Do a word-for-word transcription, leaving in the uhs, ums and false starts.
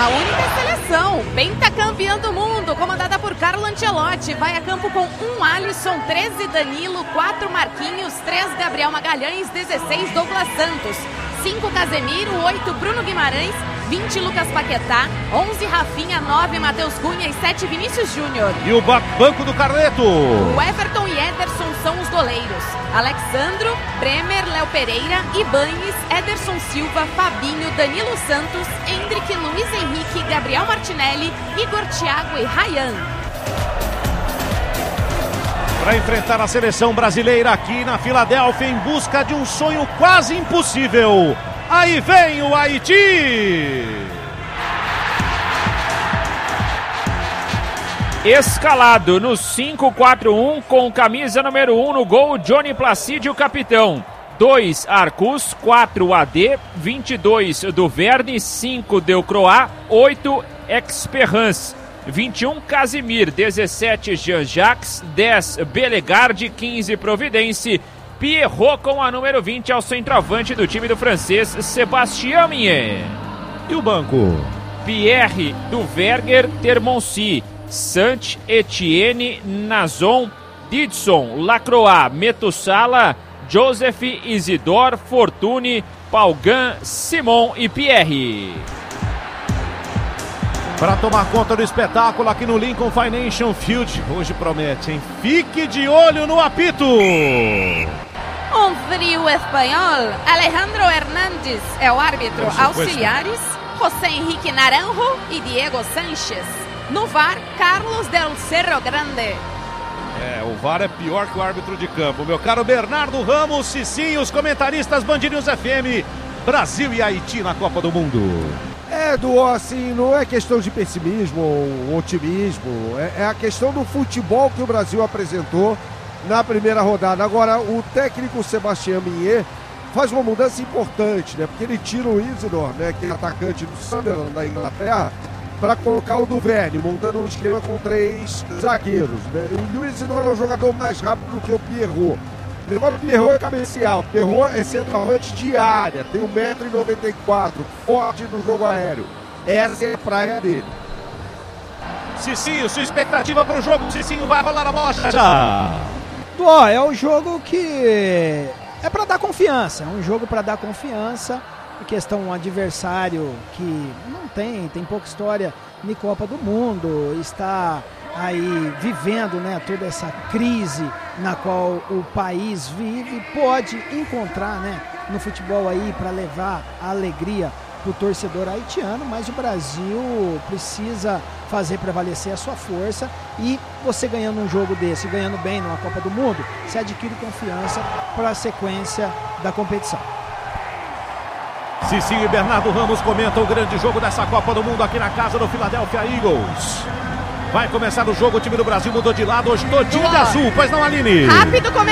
A única seleção pentacampeã do mundo, comandada por Carlo Ancelotti, vai a campo com um Alisson, treze Danilo, quatro Marquinhos, três Gabriel Magalhães, dezesseis Douglas Santos, cinco Casemiro, oito Bruno Guimarães, vinte Lucas Paquetá, onze Rafinha, nove Matheus Cunha e sete Vinícius Júnior. E o banco do Carleto? O Everton e Ederson são os goleiros. Alexandro, Bremer, Léo Pereira, Ibanes, Ederson Silva, Fabinho, Danilo Santos, Endrick, Luiz Henrique, Gabriel Martinelli, Igor Thiago e Ryan. Para enfrentar a seleção brasileira aqui na Filadélfia em busca de um sonho quase impossível. Aí vem o Haiti! Escalado no cinco quatro um com camisa número um no gol, Johnny Placídio, capitão. dois Arcus, quatro A D, vinte e dois Duverne, cinco Delcroix, oito Experience, vinte e um Casimir, dezessete Jean-Jacques, dez Belegarde, quinze Providence, Pierrot com a número vinte ao centroavante do time do francês, Sébastien Mier. E o banco? Pierre Duverger, Termonci, Sant, Etienne, Nazon, Didson, Lacroix, Metussala, Joseph, Isidore, Fortune, Palgan, Simon e Pierre. Para tomar conta do espetáculo aqui no Lincoln Financial Field, hoje promete, hein? Fique de olho no apito! Um frio espanhol, Alejandro Hernández é o árbitro. Auxiliares, José Henrique Naranjo e Diego Sánchez. No V A R, Carlos del Cerro Grande. É, o V A R é pior que o árbitro de campo. Meu caro Bernardo Ramos, Cicinho, os comentaristas Band News F M, Brasil e Haiti na Copa do Mundo. É, do assim, não é questão de pessimismo ou otimismo, é, é a questão do futebol que o Brasil apresentou na primeira rodada. Agora, o técnico Sébastien Mier faz uma mudança importante, né? Porque ele tira o Isidore, né, que é atacante do Sunderland da Inglaterra, para colocar o Duverne, montando um esquema com três zagueiros, né? E o Isidore é um jogador mais rápido do que o Pierrot. Lembrando que o Pierrot é cabecear, o Pierrot é centroavante de área, tem um metro e noventa e quatro, forte no jogo aéreo. Essa é a praia dele. Cicinho, sua expectativa para o jogo, Cicinho, vai rolar a bola já. Ó, é um jogo que é para dar confiança, é um jogo para dar confiança. A questão um adversário que não tem, tem pouca história na Copa do Mundo, está aí vivendo, né, toda essa crise na qual o país vive, pode encontrar, né, no futebol aí para levar a alegria para o torcedor haitiano, mas o Brasil precisa fazer prevalecer a sua força e você ganhando um jogo desse, ganhando bem numa Copa do Mundo, você adquire confiança para a sequência da competição. Cicinho e Bernardo Ramos comentam o grande jogo dessa Copa do Mundo aqui na casa do Philadelphia Eagles. Vai começar o jogo, o time do Brasil mudou de lado, hoje todinho de azul, pois não, Aline? Rápido comentário.